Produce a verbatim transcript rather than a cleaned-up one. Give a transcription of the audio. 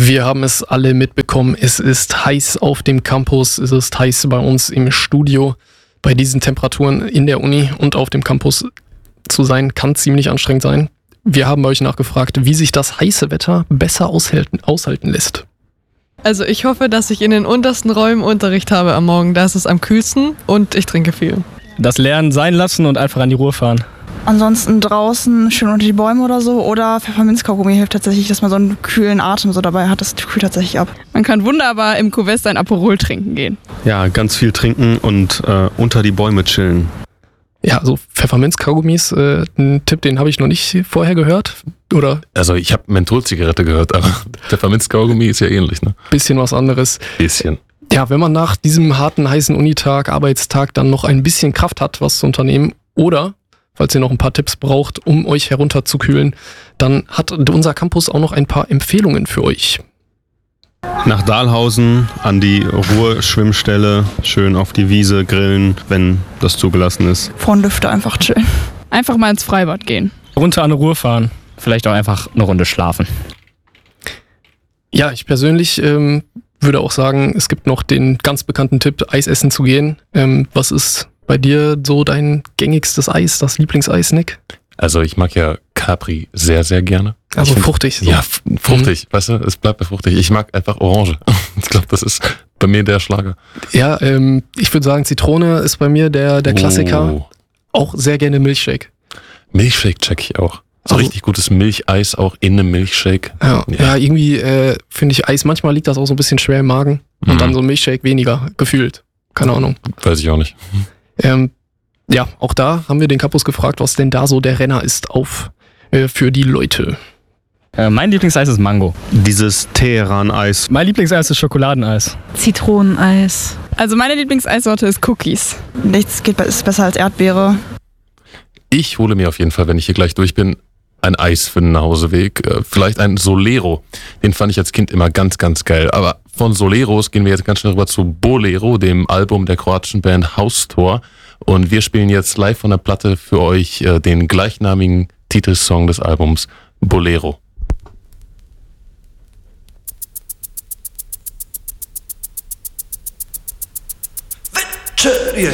Wir haben es alle mitbekommen, es ist heiß auf dem Campus, es ist heiß bei uns im Studio. Bei diesen Temperaturen in der Uni und auf dem Campus zu sein, kann ziemlich anstrengend sein. Wir haben bei euch nachgefragt, wie sich das heiße Wetter besser aushalten, aushalten lässt. Also ich hoffe, dass ich in den untersten Räumen Unterricht habe am Morgen, da ist es am kühlsten und ich trinke viel. Das Lernen sein lassen und einfach an die Ruhe fahren. Ansonsten draußen schön unter die Bäume oder so oder Pfefferminzkaugummi hilft tatsächlich, dass man so einen kühlen Atem so dabei hat. Das kühlt tatsächlich ab. Man kann wunderbar im Cuvest ein Aperol trinken gehen. Ja, ganz viel trinken und äh, unter die Bäume chillen. Ja, also Pfefferminzkaugummis, äh, ein Tipp, den habe ich noch nicht vorher gehört, oder? Also ich habe Mentholzigarette gehört, aber Pfefferminzkaugummi ist ja ähnlich, ne? Bisschen was anderes. Bisschen. Ja, wenn man nach diesem harten, heißen Unitag, Arbeitstag dann noch ein bisschen Kraft hat, was zu unternehmen, oder falls ihr noch ein paar Tipps braucht, um euch herunterzukühlen, dann hat unser Campus auch noch ein paar Empfehlungen für euch. Nach Dahlhausen an die Ruhrschwimmstelle, schön auf die Wiese grillen, wenn das zugelassen ist. Vor den Lüfter einfach chillen. Einfach mal ins Freibad gehen. Runter an die Ruhe fahren. Vielleicht auch einfach eine Runde schlafen. Ja, ich persönlich ähm, würde auch sagen, es gibt noch den ganz bekannten Tipp, Eis essen zu gehen. Ähm, was ist bei dir so dein gängigstes Eis, das Lieblingseis, Nick? Also ich mag ja Capri sehr, sehr gerne. Also find, fruchtig. So. Ja, f- fruchtig, mhm. Weißt du, es bleibt bei fruchtig. Ich mag einfach Orange. Ich glaube, das ist bei mir der Schlager. Ja, ähm, ich würde sagen, Zitrone ist bei mir der, der Klassiker. Oh. Auch sehr gerne Milchshake. Milchshake check ich auch. So Also- richtig gutes Milcheis auch in einem Milchshake. Ja, ja. ja irgendwie äh, finde ich Eis, manchmal liegt das auch so ein bisschen schwer im Magen. Und Mhm. dann so ein Milchshake weniger, gefühlt. Keine Ahnung. Weiß ich auch nicht. Ähm, ja, auch da haben wir den Campus gefragt, was denn da so der Renner ist auf äh, für die Leute. Äh, mein Lieblingseis ist Mango. Dieses Teheran-Eis. Mein Lieblingseis ist Schokoladeneis. Zitroneneis. Also meine Lieblingseissorte ist Cookies. Nichts geht, ist besser als Erdbeere. Ich hole mir auf jeden Fall, wenn ich hier gleich durch bin, ein Eis für den Nachhauseweg. Äh, vielleicht ein Solero. Den fand ich als Kind immer ganz, ganz geil. Aber von Soleros gehen wir jetzt ganz schnell rüber zu Bolero, dem Album der kroatischen Band Haustor. Und wir spielen jetzt live von der Platte für euch äh, den gleichnamigen Titelsong des Albums, Bolero.